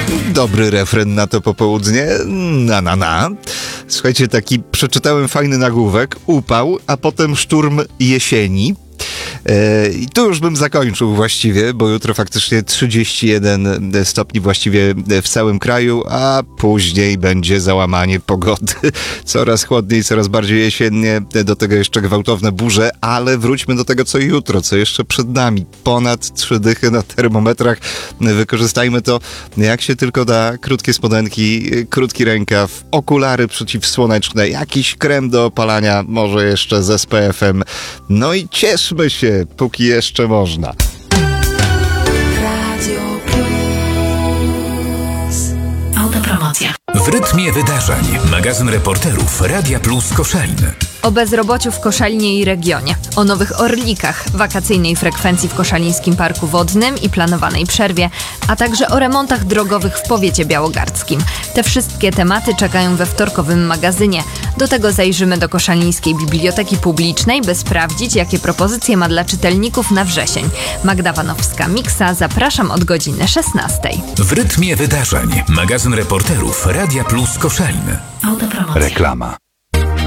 Dobry refren na to popołudnie. Na. Słuchajcie, przeczytałem fajny nagłówek. Upał, a potem szturm jesieni. I tu już bym zakończył właściwie, bo jutro faktycznie 31 stopni właściwie w całym kraju, a później będzie załamanie pogody. Coraz chłodniej, coraz bardziej jesiennie, do tego jeszcze gwałtowne burze, ale wróćmy do tego, co jutro, co jeszcze przed nami. Ponad 3 dychy na termometrach. Wykorzystajmy to jak się tylko da. Krótkie spodenki, krótki rękaw, okulary przeciwsłoneczne, jakiś krem do opalania, może jeszcze z SPF-em. No i cieszmy się, póki jeszcze można. Autopromocja. W rytmie wydarzeń. Magazyn reporterów Radia Plus Koszalin. O bezrobociu w Koszalinie i regionie, o nowych orlikach, wakacyjnej frekwencji w Koszalińskim Parku Wodnym i planowanej przerwie, a także o remontach drogowych w powiecie białogardzkim. Te wszystkie tematy czekają we wtorkowym magazynie. Do tego zajrzymy do Koszalińskiej Biblioteki Publicznej, by sprawdzić, jakie propozycje ma dla czytelników na wrzesień. Magda Wanowska-Miksa, zapraszam od godziny 16. W rytmie wydarzeń. Magazyn reporterów Radia Plus Koszalin. Autopromocja. Reklama.